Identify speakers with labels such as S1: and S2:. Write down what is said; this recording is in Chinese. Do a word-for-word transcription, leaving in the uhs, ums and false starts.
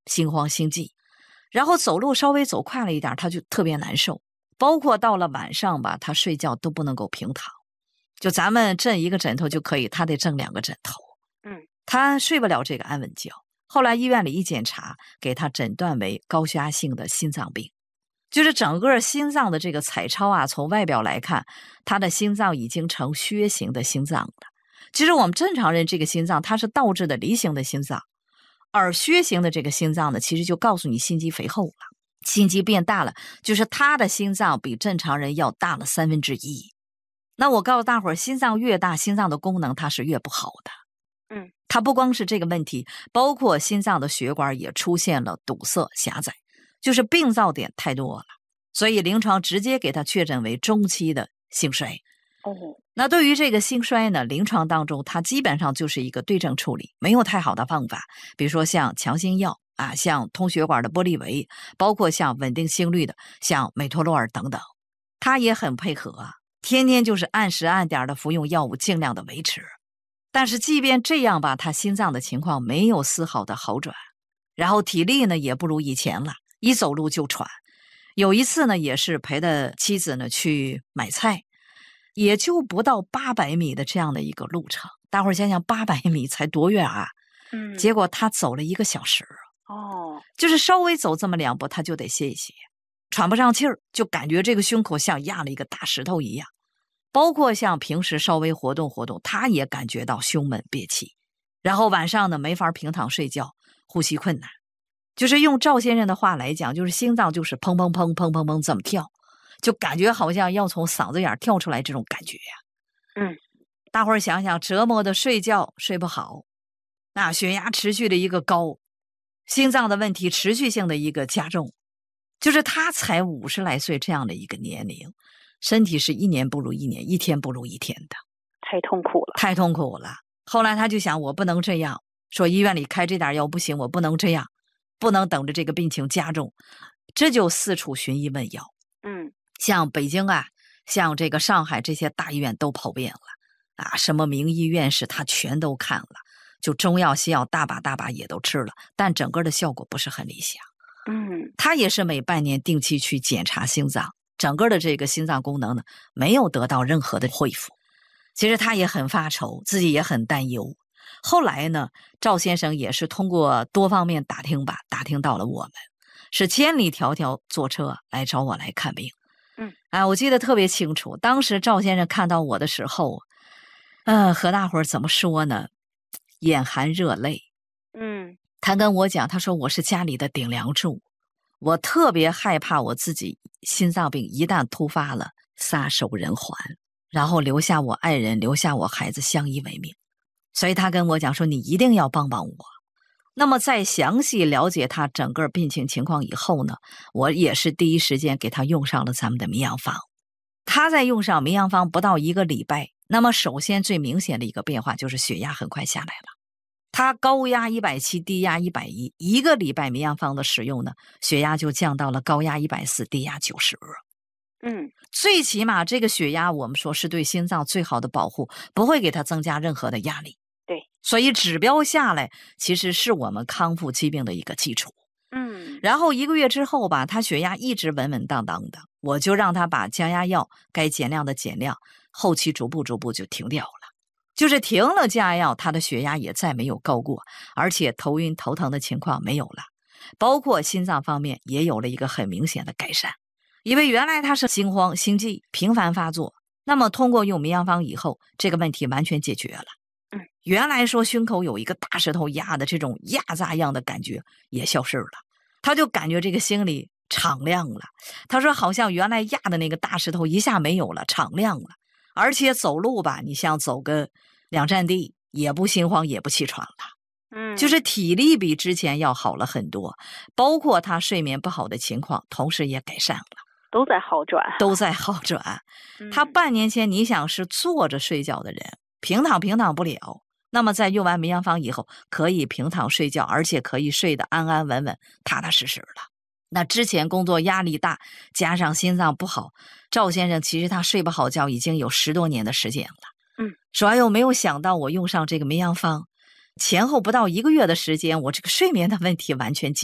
S1: 心慌心悸，然后走路稍微走快了一点他就特别难受，包括到了晚上吧，他睡觉都不能够平躺，就咱们枕一个枕头就可以，他得枕两个枕头。
S2: 嗯，
S1: 他睡不了这个安稳觉。后来医院里一检查，给他诊断为高血压性的心脏病，就是整个心脏的这个彩超啊，从外表来看，他的心脏已经成靴形的心脏了。其实我们正常人这个心脏它是倒置的梨形的心脏，而靴形的这个心脏呢，其实就告诉你心肌肥厚了，心肌变大了，就是他的心脏比正常人要大了三分之一。那我告诉大伙儿，心脏越大，心脏的功能它是越不好的。
S2: 嗯，
S1: 它不光是这个问题，包括心脏的血管也出现了堵塞狭窄，就是病灶点太多了，所以临床直接给他确诊为中期的心衰。
S2: 哦，
S1: 那对于这个心衰呢，临床当中它基本上就是一个对症处理，没有太好的方法，比如说像强心药啊，像通血管的玻利维，包括像稳定心率的像美托洛尔等等，他也很配合啊，天天就是按时按点的服用药物，尽量的维持。但是即便这样吧，他心脏的情况没有丝毫的好转，然后体力呢也不如以前了，一走路就喘。有一次呢，也是陪着妻子呢去买菜，也就不到八百米的这样的一个路程，大伙儿想想八百米才多远啊？
S2: 嗯，
S1: 结果他走了一个小时，
S2: 哦，
S1: 就是稍微走这么两步他就得歇一歇，喘不上气儿，就感觉这个胸口像压了一个大石头一样。包括像平时稍微活动活动，他也感觉到胸闷憋气，然后晚上呢没法平躺睡觉，呼吸困难。就是用赵先生的话来讲，就是心脏就是砰砰砰砰砰砰这么跳，就感觉好像要从嗓子眼跳出来这种感觉呀、
S2: 啊。嗯，
S1: 大伙儿想想，折磨的睡觉睡不好，那血压持续的一个高，心脏的问题持续性的一个加重，就是他才五十来岁这样的一个年龄，身体是一年不如一年，一天不如一天的，
S2: 太痛苦了，
S1: 太痛苦了。后来他就想，我不能这样，说医院里开这点药不行，我不能这样，不能等着这个病情加重，这就四处寻医问药。
S2: 嗯，
S1: 像北京啊，像这个上海这些大医院都跑遍了啊，什么名医院士他全都看了，就中药西药大把大把也都吃了，但整个的效果不是很理想。
S2: 嗯，
S1: 他也是每半年定期去检查心脏，整个的这个心脏功能呢，没有得到任何的恢复。其实他也很发愁，自己也很担忧。后来呢，赵先生也是通过多方面打听吧，打听到了我们，是千里迢迢坐车来找我来看病。
S2: 嗯，
S1: 啊，我记得特别清楚，当时赵先生看到我的时候，呃，和大伙儿怎么说呢？眼含热泪。
S2: 嗯，
S1: 他跟我讲，他说我是家里的顶梁柱，我特别害怕我自己心脏病一旦突发了，撒手人寰，然后留下我爱人，留下我孩子相依为命。所以他跟我讲说，你一定要帮帮我。那么在详细了解他整个病情情况以后呢，我也是第一时间给他用上了咱们的名药方。他在用上名药方不到一个礼拜，那么首先最明显的一个变化就是血压很快下来了。他高压一百七，低压一百一，一个礼拜名药方的使用呢，血压就降到了高压一百四，低压九十。
S2: 嗯，
S1: 最起码这个血压我们说是对心脏最好的保护，不会给它增加任何的压力。
S2: 对，
S1: 所以指标下来其实是我们康复疾病的一个基础。
S2: 嗯，
S1: 然后一个月之后吧，他血压一直稳稳当当的，我就让他把降压药该减量的减量，后期逐步逐步就停掉了。就是停了降压药，他的血压也再没有高过，而且头晕头疼的情况没有了，包括心脏方面也有了一个很明显的改善。因为原来他是心慌心悸频繁发作，那么通过用名药方以后，这个问题完全解决了。
S2: 嗯，
S1: 原来说胸口有一个大石头压的这种压榨一样的感觉也消失了，他就感觉这个心里敞亮了。他说好像原来压的那个大石头一下没有了，敞亮了。而且走路吧，你像走个两站地也不心慌也不气喘了。
S2: 嗯，
S1: 就是体力比之前要好了很多，包括他睡眠不好的情况同时也改善了，
S2: 都在好转，
S1: 都在好转。
S2: 嗯、
S1: 他半年前你想是坐着睡觉的人，平躺平躺不了，那么在用完名药方以后可以平躺睡觉，而且可以睡得安安稳稳踏踏实实了。那之前工作压力大，加上心脏不好，赵先生其实他睡不好觉已经有十多年的时间了。
S2: 嗯，
S1: 说哎呦，没有想到我用上这个名药方，前后不到一个月的时间，我这个睡眠的问题完全解决。